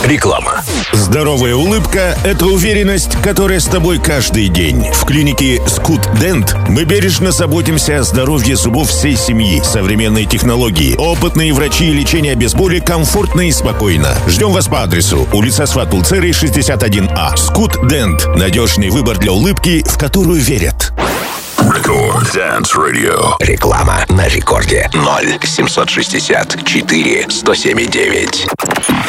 Реклама. Здоровая улыбка – это уверенность, которая с тобой каждый день. В клинике Skut Dent мы бережно заботимся о здоровье зубов всей семьи. Современные технологии, опытные врачи и лечение без боли комфортно и спокойно. Ждем вас по адресу: улица Сват-Пулцеры, 61А. Skut Dent – надежный выбор для улыбки, в которую верят. Рекорд Dance Radio. Реклама на рекорде 0 760 4 107 9.